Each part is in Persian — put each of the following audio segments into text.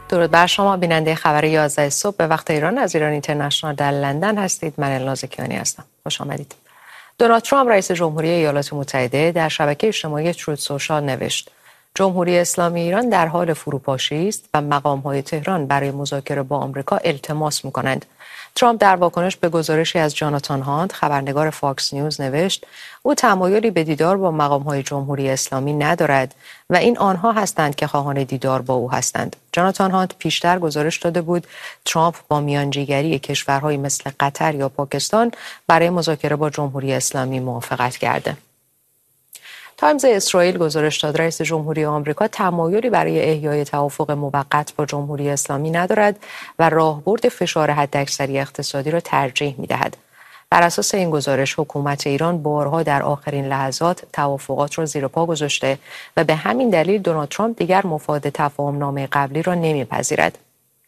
درود بر شما بیننده خبر 11 صبح به وقت ایران از ایران اینترنشنال در لندن هستید. من الناز کیانی هستم. خوش آمدید. دونالد ترامپ رئیس جمهوری ایالات متحده در شبکه اجتماعی تروت سوشال نوشت: جمهوری اسلامی ایران در حال فروپاشی است و مقام‌های تهران برای مذاکره با آمریکا التماس می‌کنند. ترامپ در واکنش به گزارشی از جاناتان هانت خبرنگار فاکس نیوز نوشت: او تمایلی به دیدار با مقام‌های جمهوری اسلامی ندارد و این آنها هستند که خواهان دیدار با او هستند. جاناتان هانت پیشتر گزارش داده بود ترامپ با میانجیگری کشورهایی مثل قطر یا پاکستان برای مذاکره با جمهوری اسلامی موافقت کرده. تایمز اسرائیل گزارش داد رئیس جمهوری آمریکا تمایلی برای احیای توافق موقت با جمهوری اسلامی ندارد و راهبرد فشار حداکثری اقتصادی را ترجیح می‌دهد. بر اساس این گزارش حکومت ایران بارها در آخرین لحظات توافقات را زیر پا گذاشته و به همین دلیل دونالد ترامپ دیگر مفاد تفاهم‌نامه قبلی را نمی‌پذیرد.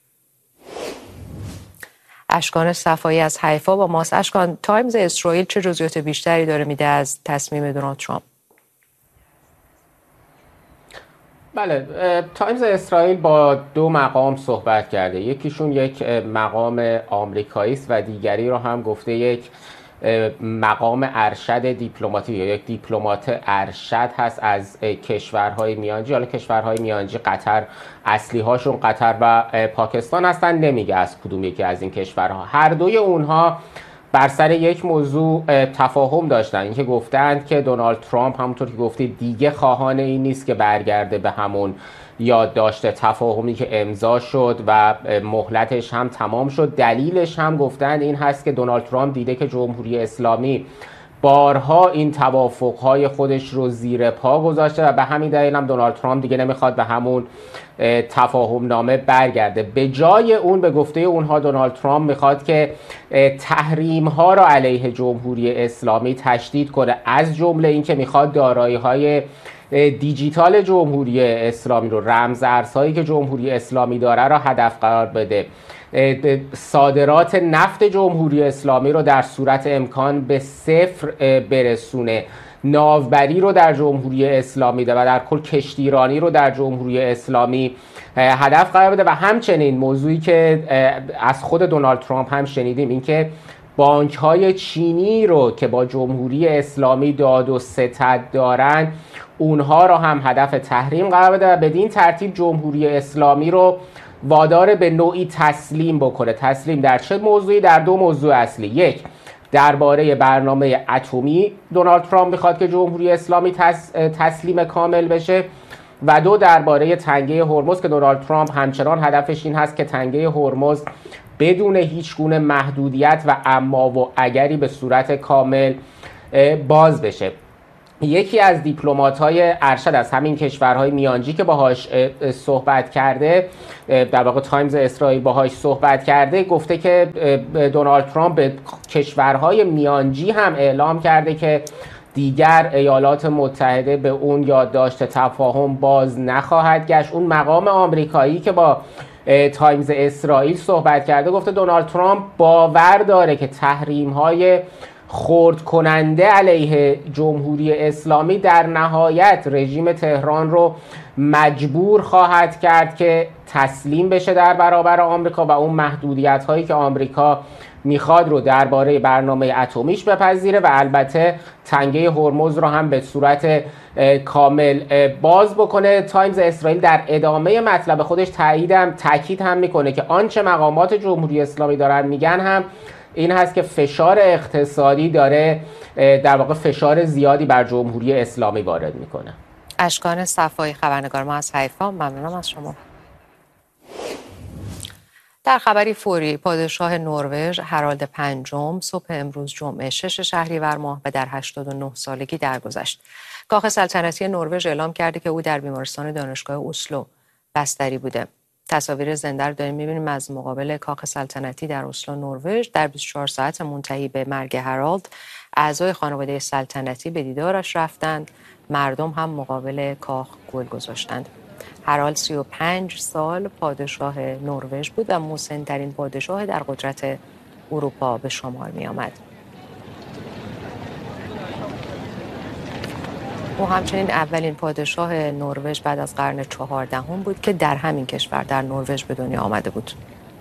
اشکان صفایی از حیفا با ماست. اشکان، تایمز اسرائیل چه جزئیات بیشتری داره میده از تصمیم دونالد ترامپ؟ بله، تایمز اسرائیل با دو مقام صحبت کرده. یکیشون یک مقام آمریکایی است و دیگری رو هم گفته یک مقام ارشد دیپلماتی یا یک دیپلمات ارشد هست از کشورهای میانجی. حالا کشورهای میانجی قطر اصلی هاشون قطر و پاکستان هستن، نمیگه از کدوم یکی از این کشورها. هر دوی اونها بر سر یک موضوع تفاهم داشتن، اینکه گفتند که دونالد ترامپ همونطور که گفتید دیگه خواهان این نیست که برگرده به همون یادداشت تفاهمی که امضا شد و مهلتش هم تمام شد. دلیلش هم گفتند این هست که دونالد ترامپ دیده که جمهوری اسلامی بارها این توافقهای خودش رو زیر پا گذاشته و به همین دلیل هم دونالد ترامپ دیگه نمیخواد به همون تفاهم نامه برگرده. به جای اون به گفته اونها دونالد ترامپ میخواد که تحریم ها را علیه جمهوری اسلامی تشدید کنه، از جمله این که میخواد دارایی های دیجیتال جمهوری اسلامی رو، رمز ارزهایی که جمهوری اسلامی داره را هدف قرار بده، صادرات نفت جمهوری اسلامی رو در صورت امکان به صفر برسونه، ناوبری رو در جمهوری اسلامی ده و در کل کشتیرانی رو در جمهوری اسلامی هدف قرار بده. و همچنین موضوعی که از خود دونالد ترامپ هم شنیدیم، این که بانک‌های چینی رو که با جمهوری اسلامی داد و ستد دارن اونها رو هم هدف تحریم قرار بده و بدین ترتیب جمهوری اسلامی رو وادار به نوعی تسلیم بکنه. تسلیم در چه موضوعی؟ در دو موضوع اصلی. یک، درباره برنامه اتمی دونالد ترامپ میخواد که جمهوری اسلامی تسلیم کامل بشه و دو، درباره تنگه هرمز که دونالد ترامپ همچنان هدفش این هست که تنگه هرمز بدون هیچ گونه محدودیت و اما و اگری به صورت کامل باز بشه. یکی از دیپلمات‌های ارشد از همین کشورهای میانجی که باهاش صحبت کرده، در واقع تایمز اسرائیل باهاش صحبت کرده، گفته که دونالد ترامپ به کشورهای میانجی هم اعلام کرده که دیگر ایالات متحده به اون یادداشت تفاهم باز نخواهد گشت. اون مقام آمریکایی که با تایمز اسرائیل صحبت کرده گفته دونالد ترامپ باور داره که تحریم‌های خرد کننده علیه جمهوری اسلامی در نهایت رژیم تهران رو مجبور خواهد کرد که تسلیم بشه در برابر آمریکا و اون محدودیت هایی که آمریکا میخواد رو درباره برنامه اتمیش بپذیره و البته تنگه هرمز رو هم به صورت کامل باز بکنه. تایمز اسرائیل در ادامه مطلب خودش تاکید هم میکنه که آنچه مقامات جمهوری اسلامی دارن میگن هم این هست که فشار اقتصادی داره در واقع فشار زیادی بر جمهوری اسلامی وارد میکنه. اشکان صفایی خبرنگار ما از حیفا، ممنونم از شما. در خبری فوری، پادشاه نروژ هرالد پنجم صبح امروز جمعه 6 شهریور ماه و در 89 سالگی درگذشت. کاخ سلطنتی نروژ اعلام کرده که او در بیمارستان دانشگاه اسلو بستری بوده. تصاویر زنده رو داریم می‌بینیم از مقابل کاخ سلطنتی در اسلو نروژ. در 24 ساعت منتهی به مرگ هرالد، اعضای خانواده سلطنتی به دیدارش رفتند. مردم هم مقابل کاخ گل گذاشتند. هرالد 35 سال پادشاه نروژ بود و مسن‌ترین پادشاه در قدرت اروپا به شمار می آمد. او همچنین اولین پادشاه نروژ بعد از قرن 14 بود که در همین کشور در نروژ به دنیا آمده بود.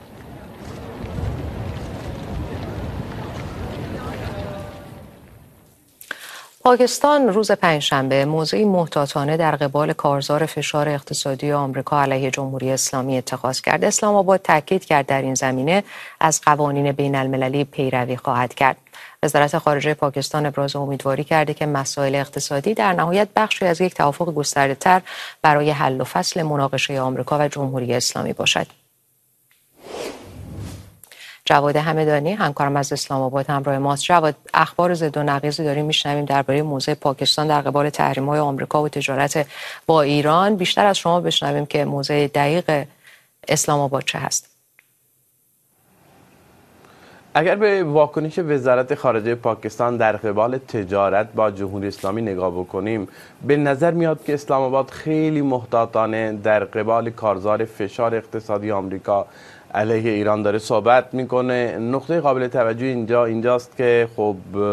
پاکستان روز پنجشنبه موضعی محتاطانه در قبال کارزار فشار اقتصادی آمریکا علیه جمهوری اسلامی اتخاذ کرد. اسلام آباد تاکید کرد در این زمینه از قوانین بین المللی پیروی خواهد کرد. وزارت خارجه پاکستان ابراز امیدواری کرده که مسائل اقتصادی در نهایت بخشی از یک توافق گسترده‌تر برای حل و فصل مناقشه آمریکا و جمهوری اسلامی باشد. جواد همدانی همکارم از اسلام آباد همراه ماست. جواد، اخبار ضد و نقیضی داریم میشنویم درباره موضع پاکستان در قبال تحریم‌های آمریکا و تجارت با ایران. بیشتر از شما بشنویم که موضع دقیق اسلام آباد چه هست؟ اگر به واکنش وزارت خارجه پاکستان در قبال تجارت با جمهوری اسلامی نگاه بکنیم، به نظر میاد که اسلام آباد خیلی محتاطانه در قبال کارزار فشار اقتصادی آمریکا علیه ایران داره صحبت میکنه. نقطه قابل توجه اینجاست که خب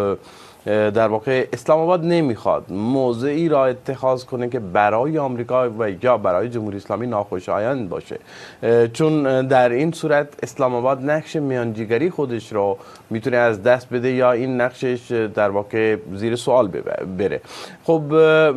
در واقع اسلام آباد نمیخواد موضعی را اتخاذ کنه که برای آمریکا و یا برای جمهوری اسلامی ناخوشایند باشه، چون در این صورت اسلام آباد نقش میانجیگری خودش رو میتونه از دست بده یا این نقشش در واقع زیر سوال بره. خب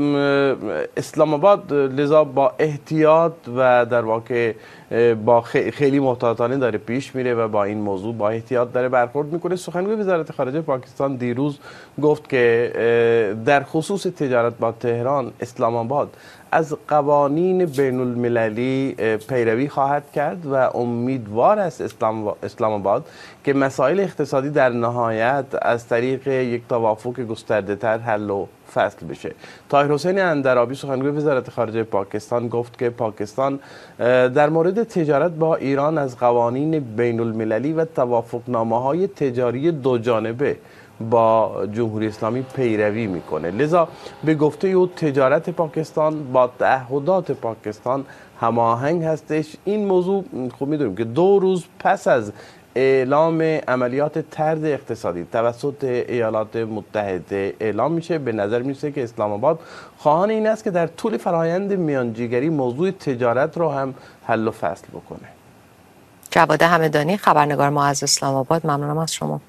اسلام آباد لذا با احتیاط و در واقع با خیلی محتاطانه داره پیش میره و با این موضوع با احتیاط داره برخورد میکنه. سخنگوی وزارت خارجه پاکستان دیروز گفت که در خصوص تجارت با تهران اسلام آباد از قوانین بین المللی پیروی خواهد کرد و امیدوار است اسلام آباد که مسائل اقتصادی در نهایت از طریق یک توافق گسترده تر حل و فصل بشه. طاهر حسین اندرابی سخنگوی وزارت خارجه پاکستان گفت که پاکستان در مورد تجارت با ایران از قوانین بین المللی و توافقنامه‌های تجاری دو جانبه با جمهوری اسلامی پیروی میکنه. لذا به گفته او تجارت پاکستان با تعهدات پاکستان هماهنگ هستش. این موضوع خب میدونیم که 2 روز پس از اعلام عملیات طرد اقتصادی توسط ایالات متحده اعلام میشه، به نظر میرسه که اسلام آباد خواهان این است که در طول فرآیند میانجیگری موضوع تجارت رو هم حل و فصل بکنه. جواد همدانی خبرنگار ما از اسلام آباد، ممنونم از شما.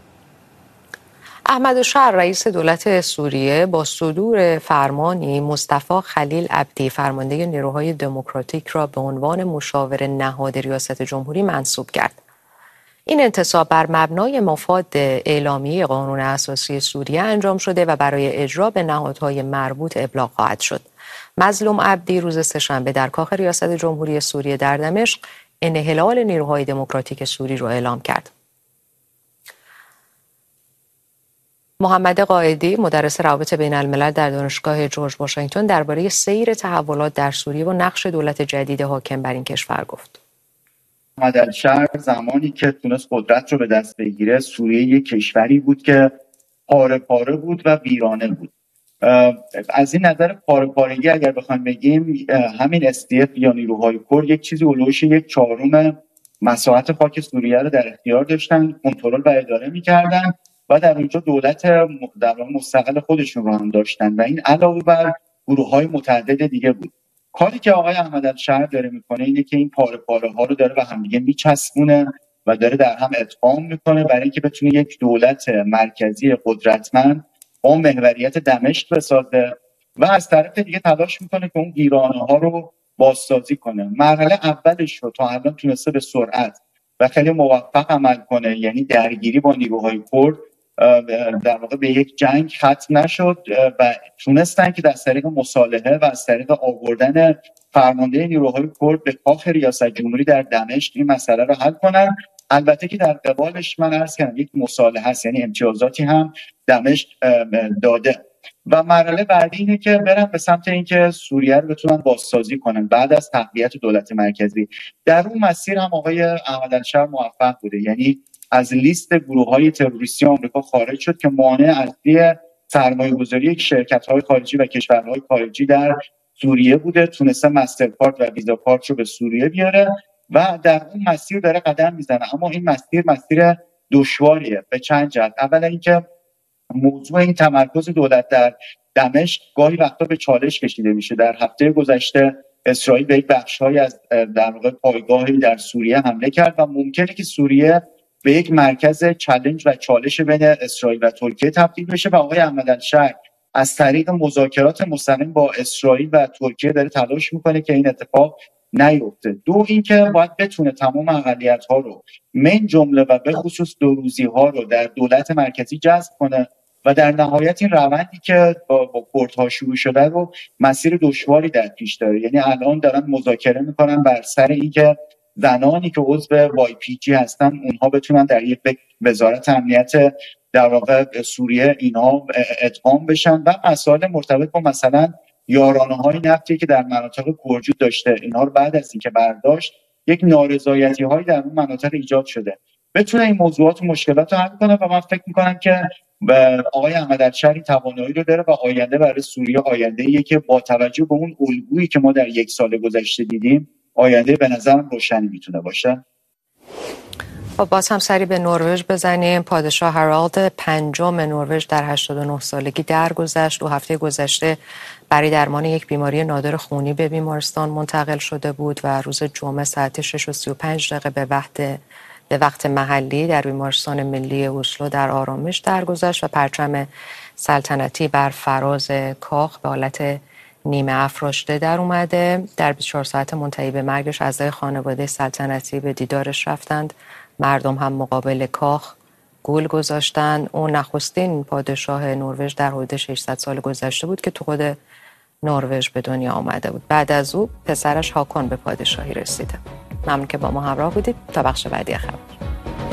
احمد شهر رئیس دولت سوریه با صدور فرمانی مصطفی خلیل عبدی فرمانده نیروهای دموکراتیک را به عنوان مشاور نهاد ریاست جمهوری منصوب کرد. این انتصاب بر مبنای مفاد اعلامیه قانون اساسی سوریه انجام شده و برای اجرا به نهادهای مربوط ابلاغ خواهد شد. مظلوم عبدی روز سه‌شنبه در کاخ ریاست جمهوری سوریه در دمشق انحلال نیروهای دموکراتیک سوری را اعلام کرد. محمد قائدی مدرس روابط بین الملل در دانشگاه جورج واشنگتن درباره سیر تحولات در سوریه و نقش دولت جدید حاکم بر این کشور گفت. احمد الشهر زمانی که تونست قدرت رو به دست بگیره، سوریه یک کشوری بود که پاره پاره بود و ویرانه بود. از این نظر پاره پارگی اگر بخوایم بگیم، همین SDF یا نیروهای کرد یک چیزی اولوش 1/4 مساحت خاک سوریه رو در اختیار داشتن، کنترل و اداره می‌کردن و در اونجا دولت در مستقل خودشون رو هم داشتن و این علاوه بر گروه‌های متعدد دیگه بود. کاری که آقای احمد الشهر داره میکنه اینه که این پاره پاره ها رو داره به هم دیگه میچسبونه و داره در هم ادغام میکنه برای اینکه بتونه یک دولت مرکزی قدرتمند با محوریت دمشق بسازه و از طرف دیگه تلاش میکنه که اون ویرانه ها رو بازسازی کنه. مرحله اولش رو تا الان تونسته به سرعت و خیلی موفق عمل کنه، یعنی درگیری با نیروهای کرد در واقع به یک جنگ ختم نشد و تونستن که از طریق مصالحه و از طریق آوردن فرمانده نیروهای کرد به کاخ ریاست جمهوری در دمشق این مسئله رو حل کنن. البته که در قبالش من عرض کردم یک مصالحه است، یعنی امتیازاتی هم دمشق داده و مرحله بعدی اینه که برن به سمت اینکه سوریه رو بتونن بازسازی کنن بعد از تقویت دولت مرکزی. در اون مسیر هم آقای احمد الشهر موفق بوده، یعنی از لیست گروه‌های تروریستی آمریکا خارج شد که مانع اصلی سرمایه‌گذاری یک شرکت‌های خارجی و کشورهای خارجی در سوریه بوده. تونسته مسترکارد و ویزا کارت رو به سوریه بیاره و در اون مسیر داره قدم میزنه. اما این مسیر دشواریه به چند جهت. اولا اینکه موضوع این تمرکز دولت در دمشق گاهی وقتا به چالش کشیده میشه. در هفته گذشته اسرائیل به یک بخش‌هایی از در واقع پایگاهی در سوریه حمله کرد و ممکنه که سوریه به یک مرکز چالش و چالش بین اسرائیل و ترکیه تبدیل بشه و آقای احمد الشرق از طریق مذاکرات مستقیم با اسرائیل و ترکیه داره تلاش میکنه که این اتفاق نیفته. دو اینکه باید بتونه تمام اقلیت‌ها رو من جمله و به خصوص دو روزی‌ها رو در دولت مرکزی جذب کنه و در نهایت این روندی که با کردها شروع شده رو مسیر دشواری در پیش داره. یعنی الان دارن مذاکره میکنن بر سر اینکه زنانی که عضو YPG هستن اونها بتونن در یک وزارت امنیت در واقع سوریه اینها ادغام بشن و مسائل مرتبط با مثلا یارانه‌های نفتی که در مناطق وجود داشته اینها رو بعد از اینکه برداشت یک نارضایتی‌هایی در اون مناطق ایجاد شده بتونه این موضوعات و مشکلات رو حل کنه و من فکر می‌کنم که آقای احمد الشرقی توانایی رو داره و آینده برای سوریه آینده‌ایه که با توجه به اون الگویی که ما در یک سال گذشته دیدیم آینده به نظرم روشنی میتونه باشه. باز هم سری به نروژ بزنیم. پادشاه هارالد پنجم نروژ در 89 سالگی درگذشت. 2 هفته گذشته برای درمان یک بیماری نادر خونی به بیمارستان منتقل شده بود و روز جمعه ساعت 6:35 به وقت محلی در بیمارستان ملی اسلو در آرامش درگذشت و پرچم سلطنتی بر فراز کاخ به حالت نیمه افراشته در اومده. در 24 ساعت منتهی به مرگش اعضای خانواده سلطنتی به دیدارش رفتند. مردم هم مقابل کاخ گل گذاشتن. اون نخستین پادشاه نروژ در حدود 600 سال گذشته بود که تو خود نروژ به دنیا آمده بود. بعد از او پسرش هاکون به پادشاهی رسیده. ممنون که با ما همراه بودید. تا بخش بعدی خبر.